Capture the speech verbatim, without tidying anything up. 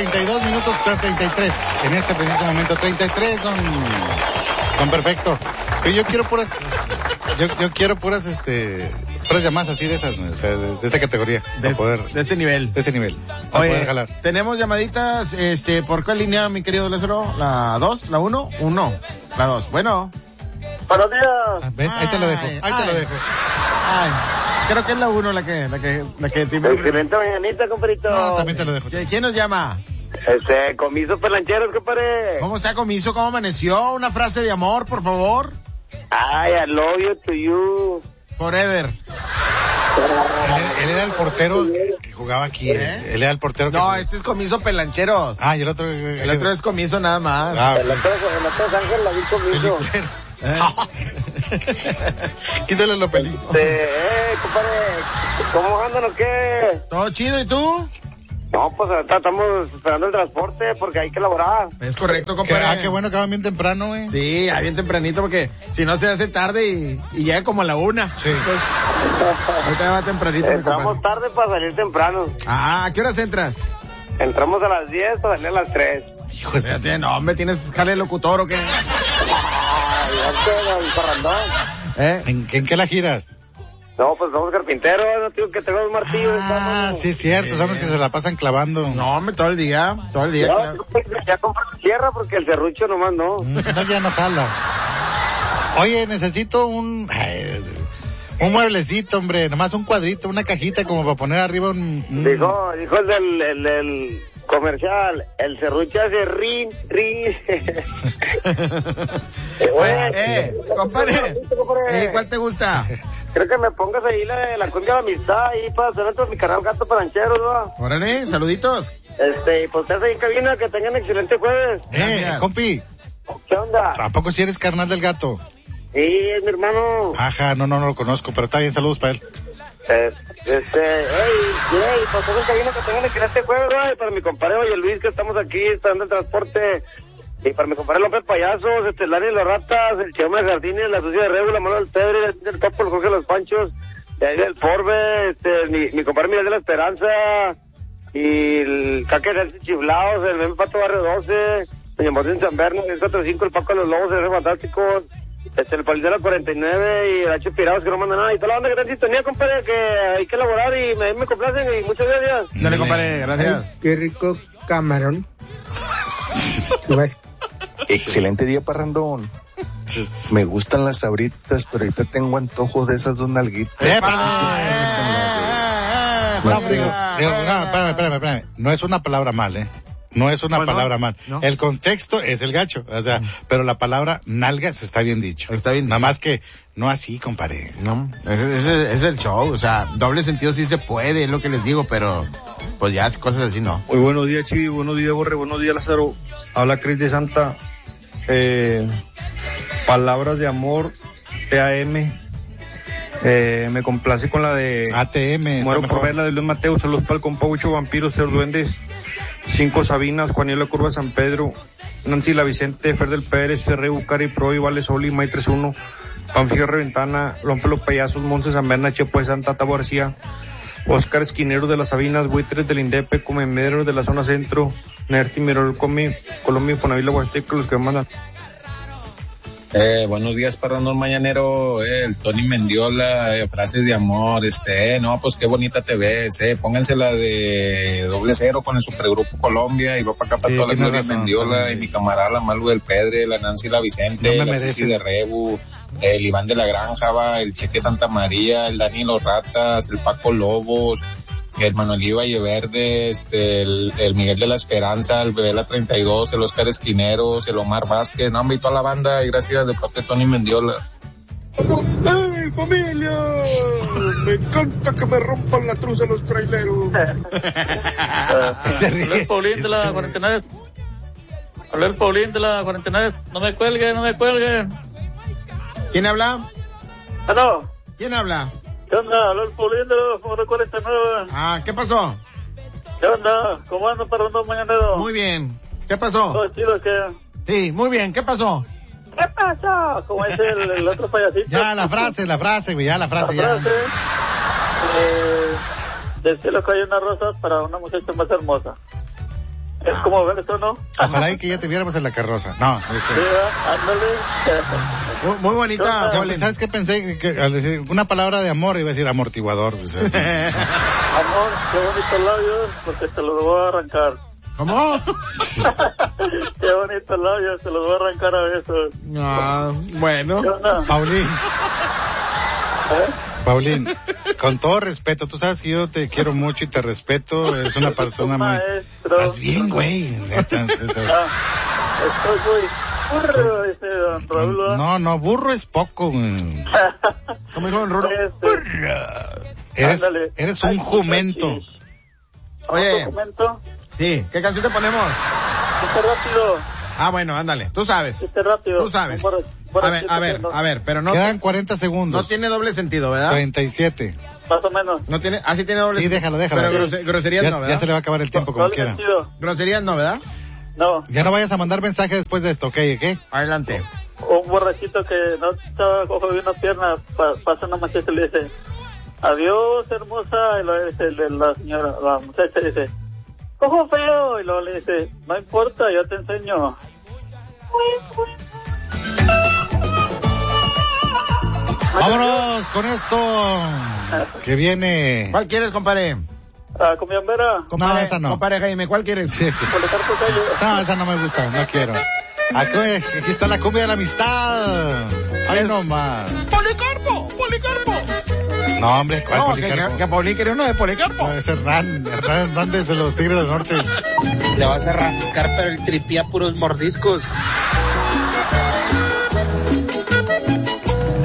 treinta y dos minutos, treinta y tres. En este preciso momento, treinta y tres, don, don Perfecto. Pero yo quiero puras, yo, yo quiero puras, este, puras llamadas así de esas, o sea, de, de esa categoría. De, poder, de este nivel. De ese nivel. Para Oye, poder jalar. Tenemos llamaditas, este, ¿por qué línea, mi querido Lázaro? ¿La dos? ¿La uno? Uno. La dos. Bueno. Buenos días. Ah, ¿ves? Ahí te lo dejo, ahí ay, te lo dejo. Ay, creo que es la uno la que, la que, la que te... Excelente mañanita, compadrito. No, también te lo dejo. ¿Quién nos llama? Este, comiso pelancheros, compadre. ¿Cómo está, comiso? ¿Cómo amaneció? Una frase de amor, por favor. Ay, I love you to you. Forever. Él, él era el portero que jugaba aquí, ¿eh? Él era el portero que... No, este es comiso pelancheros. Ah, y el otro... El otro es comiso nada más. Ah, El otro, el otro es Ángel, la vi comiso. ¿Eh? Quítale la peli. Este, eh, compadre, ¿cómo andan o qué? ¿Todo chido y tú? No, pues ahorita estamos esperando el transporte porque hay que elaborar. Es correcto, Qué, compadre. ah, qué bueno que van bien temprano, güey. Sí, ahí bien tempranito porque si no se hace tarde y, y llega como a la una. Sí. Ahorita va tempranito, mi Entramos compadre. tarde para salir temprano. Ah, ¿a qué horas entras? Entramos a las diez para salir a las tres. Hijo de Fíjate, no, hombre, ¿tienes jale de locutor o qué? Ay, ya el parrandón. ¿Eh? ¿En, ¿En qué la giras? No, pues somos carpinteros, no tengo que tengo dos martillos. Ah, estamos... sí, es cierto, son los que se la pasan clavando. No, hombre, todo el día, todo el día. Ya, claro. ya compré tierra porque el serrucho nomás no. No, ya no jala. Oye, necesito un... ay, un mueblecito, hombre, nomás un cuadrito, una cajita como para poner arriba un... un... Dijo, dijo el del el, el comercial, el serrucho hace rin, rin. Eh, eh, compadre, eh, ¿cuál te gusta? Creo que me pongas ahí la, la cumbia de la amistad ahí para hacer dentro de mi canal Gato Parancheros, ¿no? Órale, saluditos. Este, pues ustedes ahí en cabina, que tengan excelente jueves. Eh, Gracias. compi, ¿Qué onda? ¿a poco si eres carnal del gato? Sí, es mi hermano. Ajá, no, no, no lo conozco, pero está bien, saludos para él. Eh, Este, hey, hey, pues ustedes en cabina, que tengan excelente jueves, ¿no? Y para mi compadre Oye Luis, que estamos aquí esperando el transporte. Y para mi compadre López Payasos, este, Lani y los Ratas, el Chema de Jardines, la Sucia de Rebo, la Mano del Pedro, el Topo, el Jorge de los Panchos, de ahí del Forbe, este, mi, mi compadre Miguel de la Esperanza, y el Caque de Chiflados, el Meme Pato Barrio doce, Doña Martín San Berno, el cuatro cinco, el Paco de los Lobos, el Fantásticos, este, el Palidera cuarenta y nueve, y el H Pirados, que no manda nada, y toda la banda que está en sintonía, compadre, que hay que elaborar, y me, me complacen, y muchas gracias. Dale, compadre, gracias. Ay, qué rico camarón. Excelente día, parrandón. Me gustan las sabritas, pero ahorita tengo antojos de esas dos nalguitas. ¡Epa! No, digo, digo, no, espérame, espérame, espérame. No es una palabra mal, ¿eh? No es una Bueno, palabra mal. no. El contexto es el gacho, o sea, pero la palabra nalgas está bien dicho. Está bien Nada dicho. más que no así, compadre. No, ese, ese- ese es el show, o sea, doble sentido sí se puede, es lo que les digo, pero pues ya cosas así no. Muy buenos días, Chivi, buenos días, Borre, buenos días, Lázaro. Habla Cris de Santa. Eh, palabras de amor, P A M. Eh, me complace con la de A T M. Muero está por mejor. ver la de Luis Mateo, saludos para el compa Huicho, Vampiros, Ser Duendes, Cinco Sabinas, Juaniela Curva San Pedro, Nancy La Vicente, Fer del Pérez, Ferre Bucari, Pro y Vale Soli, May tres uno, Panfilio Reventana, Lompe los Payasos, Montes San Berna, Chepo de Santa, Tabo García, Oscar Esquinero de las Sabinas, Buitres del Indepe, Comemedero de la zona centro, Nerti Mirol Comi, Colombia, Fonavila, Huasteca, los que mandan. Eh, buenos días, Parrandón Mañanero, eh, el Tony Mendiola, eh, frases de amor, este, eh, no, pues qué bonita te ves, eh, póngansela de doble cero con el supergrupo Colombia y va para acá para Sí, toda la tienes Gloria razón, Mendiola Tony. y mi camarada la Malu del Pedre, la Nancy La Vicente, No me la merece. Ceci de Rebu, el Iván de la Granja, va, el Cheque Santa María, el Dani Los Ratas, el Paco Lobos, el Manuel Valle Verde, este, el, el Miguel de la Esperanza, el Bebé La treinta y dos, el Oscar Esquineros, el Omar Vázquez, no, hombre, y toda la banda, y gracias de parte de Tony Mendiola. ¡Ey, familia! Me encanta que me rompan la truza los traileros. Se ríe. Hablé el Paulín de la cuarenta y nueve. Hablé el Paulín de la cuarenta y nueve. No me cuelgue, no me cuelgue. ¿Quién habla? Ah, no. ¿Quién habla? ¿Qué onda? Hablé el Paulín de la cuarenta y nueve. Ah, ¿qué pasó? ¿Qué onda? ¿Cómo anda para un mañanero? Muy bien. ¿Qué pasó? ¿Todo chido que? Sí, muy bien. ¿Qué pasó? ¿Qué pasó? Como dice el, el otro payasito. Ya, la frase, la frase, güey, ya la frase, La ya. frase, eh, del cielo cae una rosa para una muchacha más hermosa. Es como ver eso, ¿no? Ojalá y que ya te viéramos en la carroza. No, este... Sí, ándale. Muy, muy bonita. Yo, ¿sabes qué pensé? Que, que al decir una palabra de amor iba a decir amortiguador. Pues, Amor, qué bonitos labios, porque te los voy a arrancar. ¿Cómo? Qué bonitos labios, te los voy a arrancar a besos. Ah, bueno. Paulín. ¿Eh? Paulín, con todo respeto, tú sabes que yo te quiero mucho y te respeto, eres una persona muy... Estás bien, güey. Neta, neta. Ah, estoy muy burro, dice don Raúl. No, no, burro es poco, güey. ¿Cómo dijo don Rulo? Este, Eres, ándale. eres un Ay, jumento. Oye, ¿Jumento? sí, ¿qué canción te ponemos? Este rápido, Ah, bueno, ándale, tú sabes. este rápido. Tú sabes. Un borra- A ver, a ver, a ver, pero no, Quedan cuarenta no segundos. tiene doble sentido, ¿verdad? treinta y siete. Más o menos. No tiene, así tiene doble Sí, sentido. déjalo, déjalo. Pero grose- groserías Ya, no, ya ¿verdad? se le va a acabar el tiempo como Doble quiera. sentido. Groserías no, ¿verdad? No, Ya no vayas a mandar mensaje después de esto, ¿ok? ¿Ok? Adelante. un borrachito que no estaba cojo de una pierna, pa- pasa una muchacha y le dice, adiós hermosa, y luego dice el de la señora, la muchacha dice, cojo feo, y luego le dice, no importa, yo te enseño. Vámonos con esto que viene. ¿Cuál quieres, compadre? Ah, Cumbiambera, No, esa no. Compadre Jaime, ¿cuál quieres? Sí, sí. Policarpo Calle. No, esa no me gusta, no quiero. Aquí, aquí está la cumbia de la amistad. Ay, no más. ¡Policarpo! ¡Policarpo! No, hombre, ¿cuál No, que, Policarpo? que, que Paulín quería uno de Policarpo. No, es Hernán, Hernán Hernández de los Tigres del Norte. Le vas a arrancar, pero el tripía puros mordiscos.